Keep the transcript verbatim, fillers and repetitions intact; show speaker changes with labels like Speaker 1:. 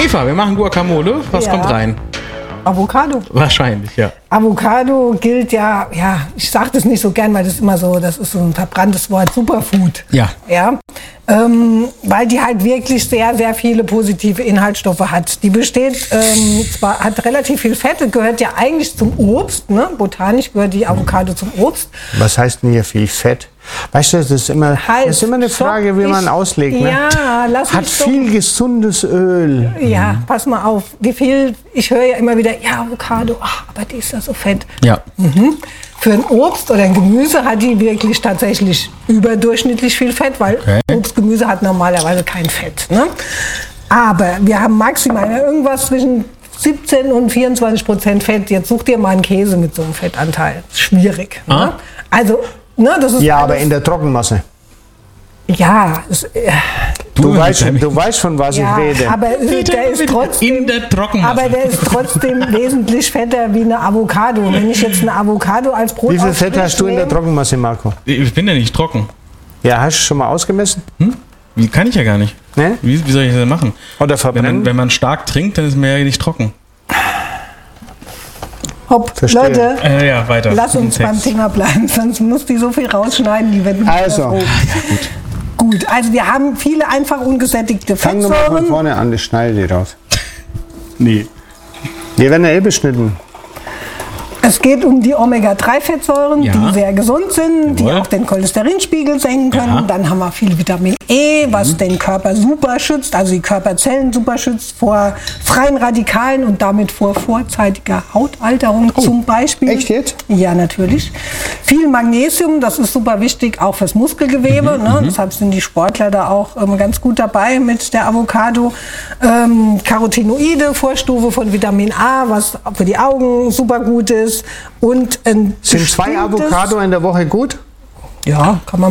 Speaker 1: Eva, wir machen Guacamole. Was
Speaker 2: Ja.
Speaker 1: kommt rein?
Speaker 2: Avocado.
Speaker 1: Wahrscheinlich, ja.
Speaker 2: Avocado gilt ja, ja, ich sage das nicht so gern, weil das immer so, das ist so ein verbranntes Wort, Superfood.
Speaker 1: Ja.
Speaker 2: Ja. Ähm, weil die halt wirklich sehr, sehr viele positive Inhaltsstoffe hat. Die besteht, ähm, zwar hat relativ viel Fett, gehört ja eigentlich zum Obst, ne? Botanisch gehört die Avocado zum Obst.
Speaker 3: Was heißt denn hier viel Fett? Weißt du, das ist immer,
Speaker 2: Halt,
Speaker 3: das ist immer eine Frage,
Speaker 2: stopp,
Speaker 3: wie man
Speaker 2: ich-
Speaker 3: auslegt. Ne?
Speaker 2: Ja, lass
Speaker 3: Hat
Speaker 2: mich doch-
Speaker 3: viel gesundes Öl.
Speaker 2: Ja, pass mal auf, wie viel, ich höre ja immer wieder, ja, Avocado, ach, aber die ist ja so fett.
Speaker 1: Ja.
Speaker 2: Mhm. Für ein Obst oder ein Gemüse hat die wirklich tatsächlich überdurchschnittlich viel Fett, weil
Speaker 1: Okay.
Speaker 2: Obst, Gemüse hat normalerweise kein Fett. Ne? Aber wir haben maximal irgendwas zwischen siebzehn und vierundzwanzig Prozent Fett. Jetzt such dir mal einen Käse mit so einem Fettanteil. Schwierig.
Speaker 1: Ah.
Speaker 2: Ne? Also, ne, das ist
Speaker 3: Ja, aber
Speaker 2: alles-
Speaker 3: in der Trockenmasse.
Speaker 2: ja, es, äh,
Speaker 3: Du,
Speaker 1: mit
Speaker 3: weißt,
Speaker 1: deinem-
Speaker 3: du weißt, von was
Speaker 2: ja,
Speaker 3: ich rede.
Speaker 2: aber äh, der ist trotzdem,
Speaker 1: in der Trockenmasse.
Speaker 2: aber der ist trotzdem wesentlich fetter wie eine Avocado. Wenn ich jetzt eine Avocado als Brot
Speaker 3: Wie viel Fett hast du in der
Speaker 2: nehme,
Speaker 3: Trockenmasse, Marco?
Speaker 1: Ich bin ja nicht trocken.
Speaker 3: Ja, hast du schon mal ausgemessen?
Speaker 1: Wie kann ich ja gar nicht.
Speaker 3: Ne?
Speaker 1: Wie, wie soll ich das denn machen?
Speaker 3: Oder
Speaker 1: Wenn man,
Speaker 3: verbrennen?
Speaker 1: wenn man stark trinkt, dann ist man ja nicht trocken.
Speaker 2: Hopp,
Speaker 3: Verstehe.
Speaker 2: Leute,
Speaker 1: Äh, ja, weiter.
Speaker 2: lass uns
Speaker 1: Text.
Speaker 2: beim Thema bleiben, sonst muss die so viel rausschneiden, die werden
Speaker 3: Also.
Speaker 2: froh. Gut, also wir haben viele einfach ungesättigte
Speaker 3: Fang nur mal von
Speaker 2: Fettsäuren.
Speaker 3: vorne an, ich schneide die raus.
Speaker 1: Nee.
Speaker 3: Die werden ja eh beschnitten.
Speaker 2: Es geht um die Omega drei Fettsäuren,
Speaker 1: Ja.
Speaker 2: die sehr gesund sind, die
Speaker 1: Jawohl.
Speaker 2: auch den Cholesterinspiegel senken können.
Speaker 1: Ja.
Speaker 2: Dann haben wir viel Vitamin E, was den Körper super schützt, also die Körperzellen super schützt vor freien Radikalen und damit vor vorzeitiger Hautalterung zum Beispiel.
Speaker 3: echt jetzt?
Speaker 2: Ja, natürlich. Viel Magnesium, das ist super wichtig, auch fürs Muskelgewebe. Ne? Deshalb sind die Sportler da auch ähm, ganz gut dabei mit der Avocado. Ähm, Carotinoide, Vorstufe von Vitamin A, was für die Augen super gut ist. Und ein
Speaker 3: Sind zwei
Speaker 2: bestimmtes-
Speaker 3: Avocado in der Woche gut?
Speaker 2: Ja, kann man